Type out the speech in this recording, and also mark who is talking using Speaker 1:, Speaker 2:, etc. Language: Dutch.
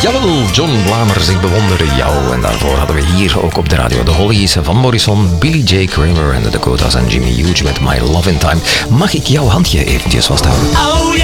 Speaker 1: Jawel, John Blamers, ik bewonder jou. En daarvoor hadden we hier ook op de radio de Hollies van Morrison, Billy J. Kramer en de Dakotas en Jimmy Hughes met My Love in Time. Mag ik jouw handje eventjes vasthouden?
Speaker 2: Oh yeah.